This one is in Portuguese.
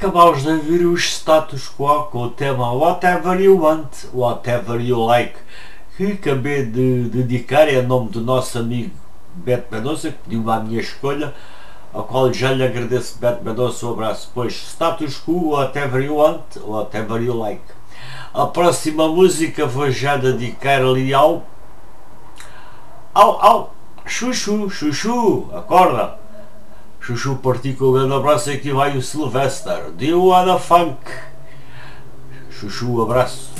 Acabámos de ouvir os Status Quo com o tema Whatever You Want, Whatever You Like, que acabei de dedicar em nome do nosso amigo Beto Mendonça, que pediu a minha escolha, ao qual já lhe agradeço. Beto Mendonça, um abraço. Pois, Status Quo, Whatever You Want, Whatever You Like. A próxima música vou já dedicar ali ao Chuchu, Chuchu, acorda! Chuchu partiu com um grande abraço, e aqui vai o Sylvester, do You Wanna Funk? Chuchu, abraço.